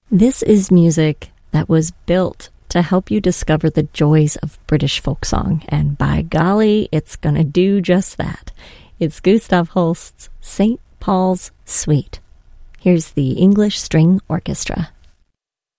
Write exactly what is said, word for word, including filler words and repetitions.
This is music that was built to help you discover the joys of British folk song, and by golly, it's gonna do just that. It's Gustav Holst's Saint Paul's Suite. Here's the English String Orchestra.